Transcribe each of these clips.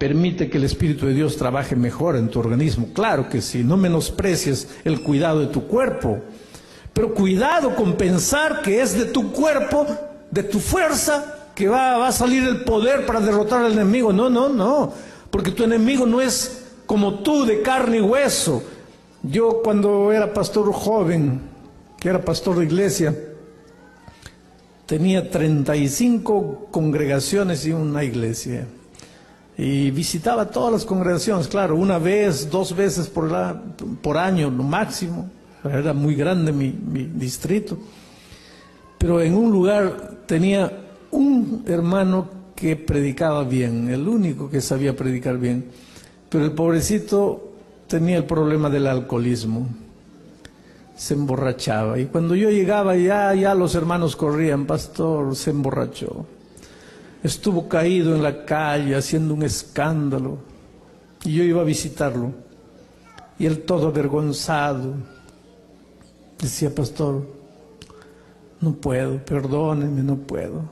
permite que el Espíritu de Dios trabaje mejor en tu organismo. Claro que sí, no menosprecies el cuidado de tu cuerpo, pero cuidado con pensar que es de tu cuerpo, de tu fuerza, que va a salir el poder para derrotar al enemigo. No, no, no, porque tu enemigo no es como tú, de carne y hueso. Yo cuando era pastor joven, que era pastor de iglesia, tenía 35 congregaciones y una iglesia. Y visitaba todas las congregaciones, claro, una vez, 2 veces por año, lo máximo. Era muy grande mi distrito. Pero en un lugar tenía un hermano que predicaba bien, el único que sabía predicar bien. Pero el pobrecito tenía el problema del alcoholismo. Se emborrachaba. Y cuando yo llegaba ya los hermanos corrían: pastor, se emborrachó. Estuvo caído en la calle haciendo un escándalo. Y yo iba a visitarlo. Y él todo avergonzado decía: pastor, no puedo, perdóneme, no puedo.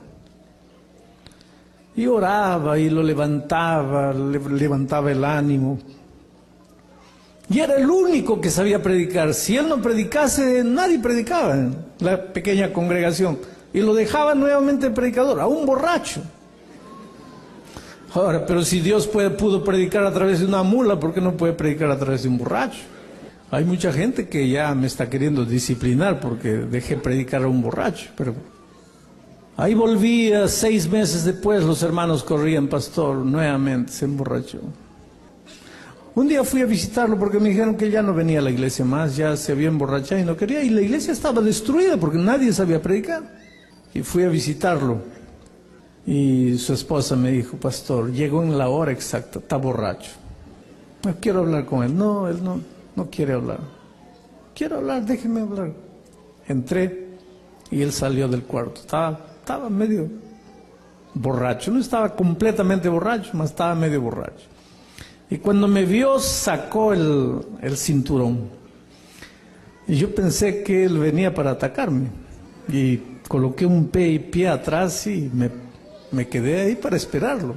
Y oraba y lo levantaba, le levantaba el ánimo. Y era el único que sabía predicar. Si él no predicase, nadie predicaba en la pequeña congregación. Y lo dejaba nuevamente predicador, a un borracho. Ahora, pero si Dios pudo predicar a través de una mula, ¿por qué no puede predicar a través de un borracho? Hay mucha gente que ya me está queriendo disciplinar porque dejé predicar a un borracho. Pero ahí volvía, 6 meses después los hermanos corrían: pastor, nuevamente se emborrachó. Un día fui a visitarlo porque me dijeron que ya no venía a la iglesia más, ya se había emborrachado y no quería, y la iglesia estaba destruida porque nadie sabía predicar. Y fui a visitarlo y su esposa me dijo: pastor, llegó en la hora exacta, está borracho. No quiero hablar con él. No, él no quiere hablar. Quiero hablar, déjeme hablar. Entré y él salió del cuarto. Estaba medio borracho, no estaba completamente borracho, mas estaba medio borracho. Y cuando me vio, sacó el cinturón. Y yo pensé que él venía para atacarme. Y coloqué un pie atrás y me quedé ahí para esperarlo.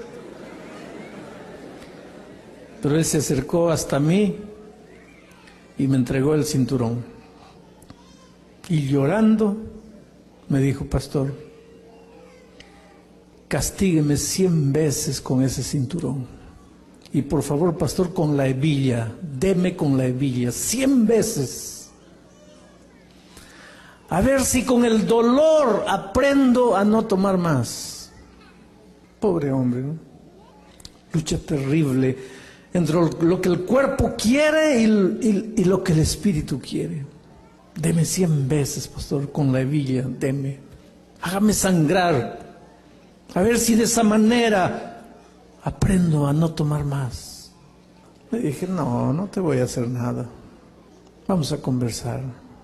Pero él se acercó hasta mí y me entregó el cinturón. Y llorando me dijo: pastor, castígueme 100 veces con ese cinturón. Y por favor, pastor, con la hebilla, deme con la hebilla 100 veces. A ver si con el dolor aprendo a no tomar más. Pobre hombre, ¿no? Lucha terrible entre lo que el cuerpo quiere y lo que el espíritu quiere. Deme 100 veces, pastor, con la hebilla, deme. Hágame sangrar. A ver si de esa manera aprendo a no tomar más. Le dije: no te voy a hacer nada. Vamos a conversar.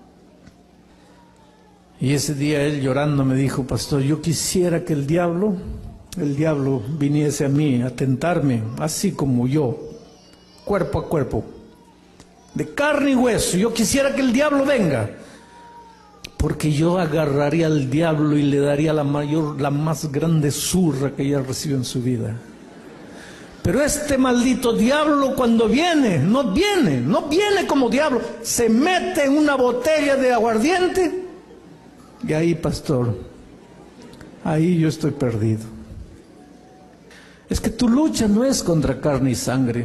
Y ese día él llorando me dijo: pastor, yo quisiera que el diablo viniese a mí a tentarme, así como yo, cuerpo a cuerpo, de carne y hueso. Yo quisiera que el diablo venga, porque yo agarraría al diablo y le daría la más grande zurra que ella recibió en su vida. Pero este maldito diablo, cuando viene, no viene como diablo, se mete en una botella de aguardiente. Y ahí, pastor, ahí yo estoy perdido. Es que tu lucha no es contra carne y sangre.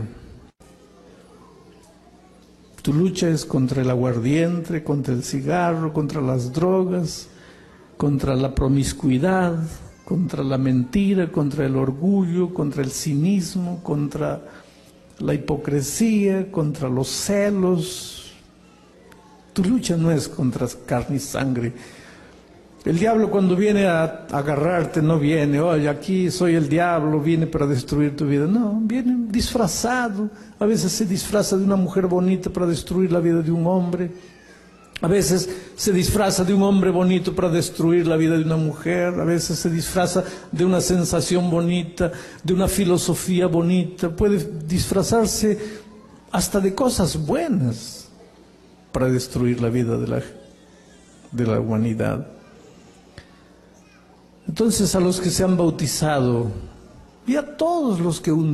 Tu lucha es contra el aguardiente, contra el cigarro, contra las drogas, contra la promiscuidad, contra la mentira, contra el orgullo, contra el cinismo, contra la hipocresía, contra los celos. Tu lucha no es contra carne y sangre. El diablo, cuando viene a agarrarte, no viene: oye, aquí soy el diablo, viene para destruir tu vida. No, viene disfrazado. A veces se disfraza de una mujer bonita para destruir la vida de un hombre. A veces se disfraza de un hombre bonito para destruir la vida de una mujer. A veces se disfraza de una sensación bonita, de una filosofía bonita. Puede disfrazarse hasta de cosas buenas para destruir la vida de la humanidad. Entonces, a los que se han bautizado y a todos los que un